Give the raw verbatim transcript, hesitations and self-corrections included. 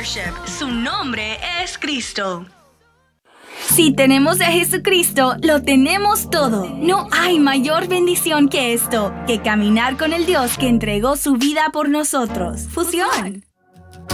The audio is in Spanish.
Worship. Su nombre es Cristo. Si tenemos a Jesucristo, lo tenemos todo. No hay mayor bendición que esto, que caminar con el Dios que entregó su vida por nosotros. Fusión.